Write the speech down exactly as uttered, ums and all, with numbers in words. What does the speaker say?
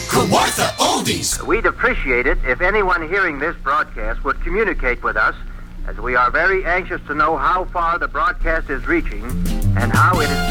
Kawartha Oldies. We'd appreciate it if anyone hearing this broadcast would communicate with us, as we are very anxious to know how far the broadcast is reaching and how it is being